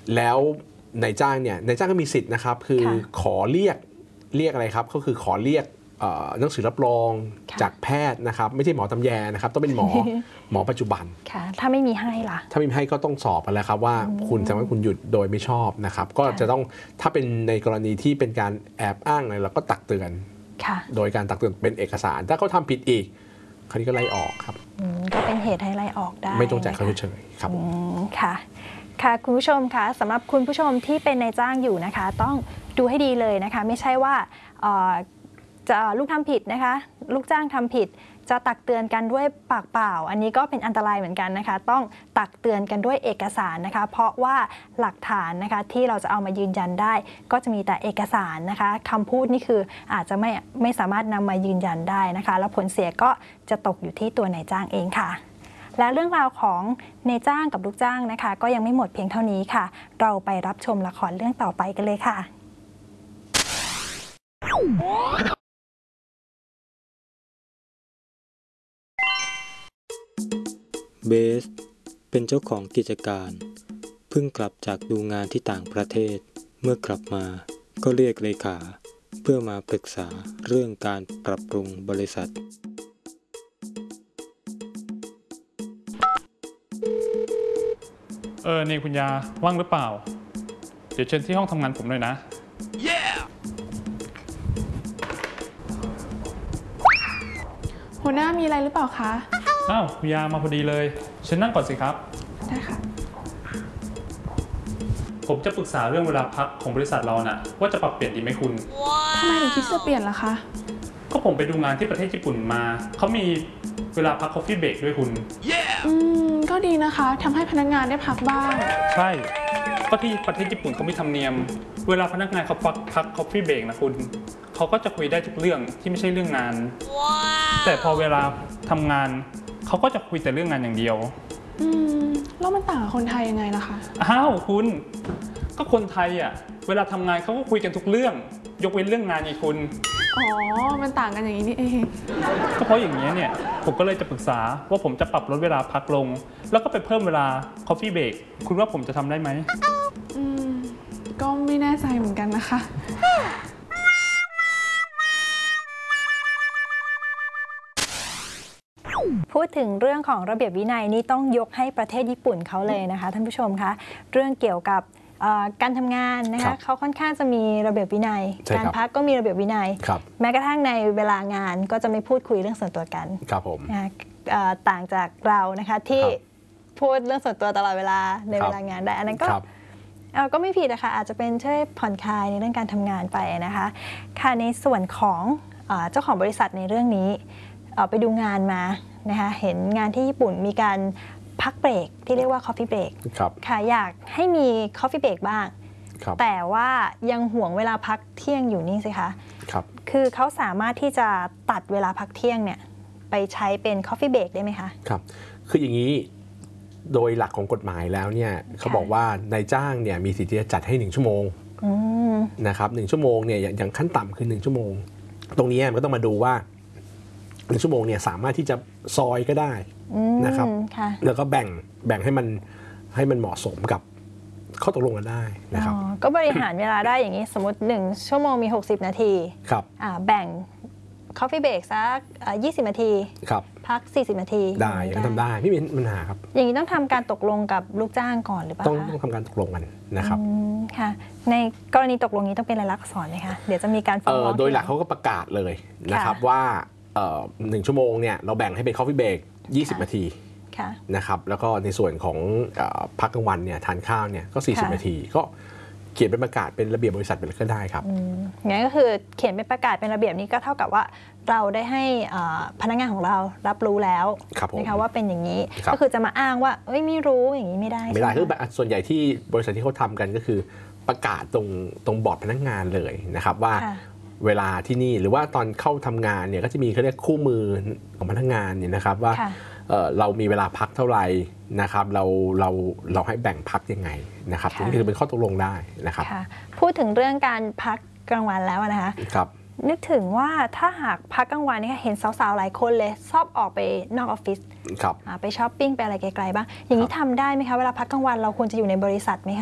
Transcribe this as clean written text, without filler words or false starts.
แล้วนายจ้างเนี่ยนายจ้างก็มีสิทธิ์นะครับคือขอเรียกอะไรครับก็คือขอเรียกหนังสือรับรองจากแพทย์นะครับไม่ใช่หมอตำแยนะครับต้องเป็นหมอปัจจุบันค่ะถ้าไม่มีให้ล่ะถ้าไม่มีให้ก็ต้องสอบกันแล้วครับว่าคุณแสดงว่าคุณหยุดโดยไม่ชอบนะครับก็จะต้องถ้าเป็นในกรณีที่เป็นการแอบอ้างอะไรเราก็ตักเตือนโดยการตักเตือนเป็นเอกสารถ้าเขาทำผิดอีกคราวนี้ก็ไล่ออกครับก็เป็นเหตุให้ไล่ออกได้ไม่ต้องจ่ายค่าชดเชยครับค่ะค่ะคุณผู้ชมคะสำหรับคุณผู้ชมที่เป็นนายจ้างอยู่นะคะต้องดูให้ดีเลยนะคะไม่ใช่ว่าจะลูกทำผิดนะคะลูกจ้างทำผิดจะตักเตือนกันด้วยปากเปล่าอันนี้ก็เป็นอันตรายเหมือนกันนะคะต้องตักเตือนกันด้วยเอกสารนะคะเพราะว่าหลักฐานนะคะที่เราจะเอามายืนยันได้ก็จะมีแต่เอกสารนะคะคำพูดนี่คืออาจจะไม่สามารถนำมายืนยันได้นะคะแล้วผลเสียก็จะตกอยู่ที่ตัวนายจ้างเองค่ะและเรื่องราวของนายจ้างกับลูกจ้างนะคะก็ยังไม่หมดเพียงเท่านี้ค่ะเราไปรับชมละครเรื่องต่อไปกันเลยค่ะเบสเป็นเจ้าของกิจการเพิ่งกลับจากดูงานที่ต่างประเทศเมื่อกลับมาก็เรียกเลขาเพื่อมาปรึกษาเรื่องการปรับปรุงบริษัทนี่คุณยาว่างหรือเปล่าเดี๋ยวเชิญที่ห้องทำงานผมหน่อยนะหัวหน้ามีอะไรหรือเปล่าคะอ้าวคุณยามาพอดีเลยเชิญนั่งก่อนสิครับได้ค่ะผมจะปรึกษาเรื่องเวลาพักของบริษัทเราน่ะว่าจะปรับเปลี่ยนดีไหมคุณทำไมถึงคิดจะเปลี่ยนล่ะคะก็ผมไปดูงานที่ประเทศญี่ปุ่นมาเขามีเวลาพัก coffee break ด้วยคุณก็ดีนะคะทำให้พนักงานได้พักบ้างใช่ก็ที่ประเทศญี่ปุ่นเขามีธรรมเนียมเวลาพนักงานเขาพัก coffee break นะคุณเขาก็จะคุยได้ทุกเรื่องที่ไม่ใช่เรื่องงานแต่พอเวลาทำงานเขาก็จะคุยแต่เรื่องงานอย่างเดียวแล้วมันต่างกับคนไทยยังไงล่ะคะอ้าวคุณก็คนไทยอ่ะเวลาทำงานเขาก็คุยกันทุกเรื่องยกเว้นเรื่องงานไงคุณอ๋อมันต่างกันอย่างนี้นี่เองก็เพราะอย่างนี้เนี่ยผมก็เลยจะปรึกษาว่าผมจะปรับลดเวลาพักลงแล้วก็ไปเพิ่มเวลา coffee break คุณว่าผมจะทำได้ไหมก็ไม่แน่ใจเหมือนกันนะคะพูดถึงเรื่องของระเบียบวินัยนี่ต้องยกให้ประเทศญี่ปุ่นเขาเลยนะคะท่านผู้ชมคะเรื่องเกี่ยวกับการทำงานนะคะเขาค่อนข้างจะมีระเบียบวินัยการพักก็มีระเบียบวินัยแม้กระทั่งในเวลางานก็จะไม่พูดคุยเรื่องส่วนตัวกันครับผมต่างจากเรานะคะที่พูดเรื่องส่วนตัวตลอดเวลาในเวลางานได้อันนั้นก็ไม่ผิดนะคะอาจจะเป็นช่วยผ่อนคลายในเรื่องการทำงานไปนะคะค่ะในส่วนของเจ้าของบริษัทในเรื่องนี้ไปดูงานมานะคะเห็นงานที่ญี่ปุ่นมีการพักเบรกที่เรียกว่า coffee break ค่ะอยากให้มี coffee break บ้างแต่ว่ายังห่วงเวลาพักเที่ยงอยู่นี่สิคะคือเขาสามารถที่จะตัดเวลาพักเที่ยงเนี่ยไปใช้เป็น coffee break ได้ไหมคะครับคืออย่างนี้โดยหลักของกฎหมายแล้วเนี่ยเขาบอกว่านายจ้างเนี่ยมีสิทธิ์จะจัดให้1 ชั่วโมงนะครับ1 ชั่วโมงเนี่ยอย่างขั้นต่ำคือ1 ชั่วโมงตรงนี้มันก็ต้องมาดูว่า1 ชั่วโมงเนี่ยสามารถที่จะซอยก็ได้นะครับแล้วก็แบ่งให้มันเหมาะสมกับข้อตกลงกันได้นะครับก็บริหารเวลาได้อย่างนี้สมมติ1 ชั่วโมงมี60 นาทีครับแบ่ง coffee break สัก20 นาทีครับพัก40 นาทีได้ก็ทำได้ไม่มีปัญหาครับอย่างนี้ต้องทำการตกลงกับลูกจ้างก่อนหรือเปล่าต้องทำการตกลงกันนะครับค่ะในกรณีตกลงนี้ต้องเป็นลายลักษณ์อักษรไหมคะเดี๋ยวจะมีการฟ้องโดยหลักเขาก็ประกาศเลยนะครับว่า1 ชั่วโมงเนี่ยเราแบ่งให้เป็น coffee break 20 นาทีนะครับแล้วก็ในส่วนของพักกลางวันเนี่ยทานข้าวเนี่ยก็40 นาทีก็เขียนเป็นประกาศเป็นระเบียบบริษัทเป็นก็ได้ครับงั้นก็คือเขียนเป็นประกาศเป็นระเบียบนี้ก็เท่ากับว่าเราได้ให้พนักงานของเรารับรู้แล้วนะคะว่าเป็นอย่างนี้ก็คือจะมาอ้างว่าไม่รู้อย่างนี้ไม่ได้คือส่วนใหญ่ที่บริษัทที่เขาทำกันก็คือประกาศตรงบอร์ดพนักงานเลยนะครับว่าเวลาที่นี่หรือว่าตอนเข้าทำงานเนี่ยก็จะมีเขาเรียกคู่มือของพนักงานเนี่ยนะครับว่าเรามีเวลาพักเท่าไหร่นะครับเราให้แบ่งพักยังไงนะครับนี่คือเป็นข้อตกลงได้นะครับพูดถึงเรื่องการพักกลางวันแล้วนะคะนึกถึงว่าถ้าหากพักกลางวันนี่เห็นสาวๆหลายคนเลยชอบออกไปนอกออฟฟิศไปช้อปปิ้งไปอะไรไกลๆบ้างอย่างนี้ทำได้ไหมคะเวลาพักกลางวันเราควรจะอยู่ในบริษัทไหมคะ